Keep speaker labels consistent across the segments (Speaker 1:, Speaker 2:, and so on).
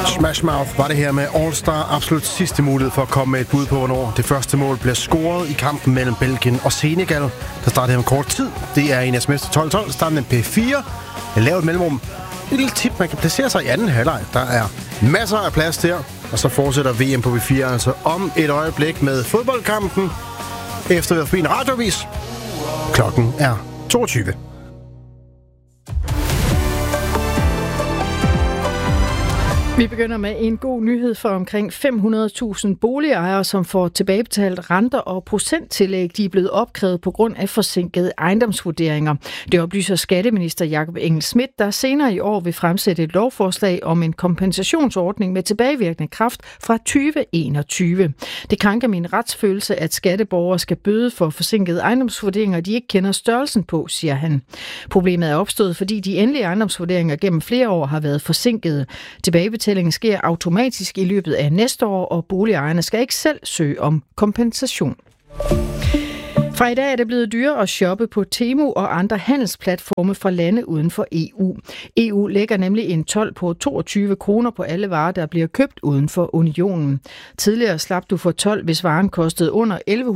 Speaker 1: Smash Mouth var det her med All Star. Absolut sidste mulighed for at komme med et bud på, hvornår det første mål bliver scoret i kampen mellem Belgien og Senegal. Der starter om kort tid. Det er en sms til 12-12. Starten en P4. En lavt mellemrum. Et lille tip, man kan placere sig i anden halvleg. Der er masser af plads der. Og så fortsætter VM på P4 altså om et øjeblik med fodboldkampen. Efter vi har forbi en radioavis. Klokken er 22.
Speaker 2: Vi begynder med en god nyhed for omkring 500.000 boligejere, som får tilbagebetalt renter og procenttillæg, de er blevet opkrævet på grund af forsinkede ejendomsvurderinger. Det oplyser skatteminister Jakob Engel-Schmidt, der senere i år vil fremsætte et lovforslag om en kompensationsordning med tilbagevirkende kraft fra 2021. Det krænker min retsfølelse, at skatteborgere skal bøde for forsinkede ejendomsvurderinger, de ikke kender størrelsen på, siger han. Problemet er opstået, fordi de endelige ejendomsvurderinger gennem flere år har været forsinkede. Tilbagebetalingen sker automatisk i løbet af næste år, og boligejerne skal ikke selv søge om kompensation. Fra i dag er det blevet dyrere at shoppe på Temu og andre handelsplatforme fra lande uden for EU. EU lægger nemlig en told på 22 kroner på alle varer, der bliver købt uden for unionen. Tidligere slap du for told, hvis varen kostede under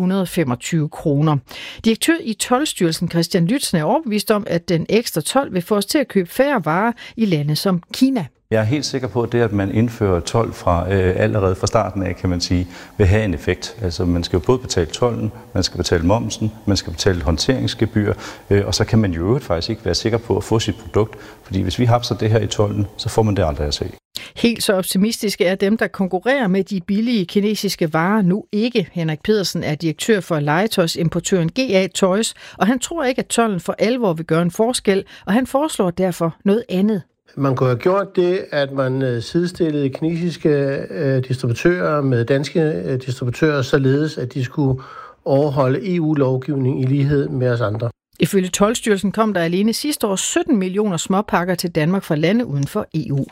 Speaker 2: 1125 kroner. Direktør i Toldstyrelsen Christian Lytzen er overbevist om, at den ekstra told vil få os til at købe færre varer i lande som Kina.
Speaker 3: Jeg er helt sikker på, at det, at man indfører told fra allerede fra starten af, kan man sige, vil have en effekt. Altså man skal jo både betale tolden, man skal betale momsen, man skal betale håndteringsgebyr, og så kan man jo faktisk ikke være sikker på at få sit produkt, fordi hvis vi hapser det her i tolden, så får man det aldrig at se.
Speaker 2: Helt så optimistiske er dem, der konkurrerer med de billige kinesiske varer nu ikke. Henrik Pedersen er direktør for legetøjsimportøren GA Toys, og han tror ikke, at tolden for alvor vil gøre en forskel, og han foreslår derfor noget andet.
Speaker 4: Man kunne have gjort det, at man sidestillede kinesiske distributører med danske distributører, således at de skulle overholde EU-lovgivning i lighed med os andre.
Speaker 2: Ifølge Toldstyrelsen kom der alene sidste år 17 millioner småpakker til Danmark fra lande uden for EU.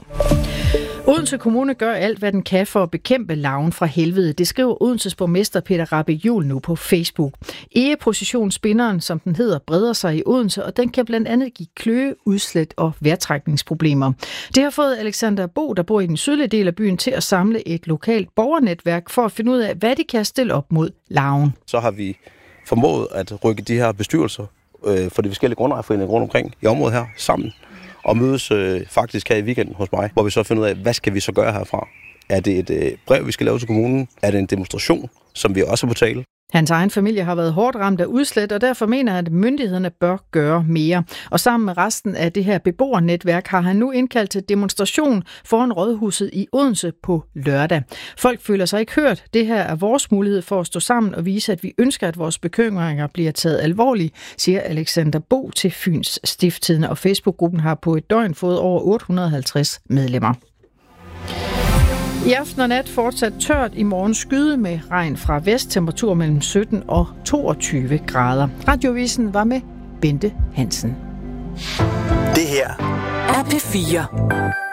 Speaker 2: Odense Kommune gør alt, hvad den kan for at bekæmpe larven fra helvede. Det skriver Odenses borgmester Peter Rabeck Juhl nu på Facebook. Egepositionsspinderen, som den hedder, breder sig i Odense, og den kan blandt andet give kløe, udslæt og vejrtrækningsproblemer. Det har fået Alexander Bo, der bor i den sydlige del af byen, til at samle et lokalt borgernetværk for at finde ud af, hvad de kan stille op mod larven.
Speaker 5: Så har vi formået at rykke de her bestyrelser for de forskellige grundejerforeninger rundt omkring i området her sammen. Og mødes faktisk her i weekenden hos mig, hvor vi så finder ud af, hvad skal vi så gøre herfra? Er det et brev, vi skal lave til kommunen? Er det en demonstration, som vi også er på tale?
Speaker 2: Hans egen familie har været hårdt ramt af udslæt, og derfor mener han, at myndighederne bør gøre mere. Og sammen med resten af det her beboernetværk har han nu indkaldt til demonstration foran Rådhuset i Odense på lørdag. Folk føler sig ikke hørt. Det her er vores mulighed for at stå sammen og vise, at vi ønsker, at vores bekymringer bliver taget alvorligt, siger Alexander Bo til Fyns Stiftstidende, og Facebook-gruppen har på et døgn fået over 850 medlemmer. I aften og nat fortsat tørt, i morgen skyde med regn fra vest, temperatur mellem 17 og 22 grader. Radioavisen var med Bente Hansen.
Speaker 6: Det her er P4.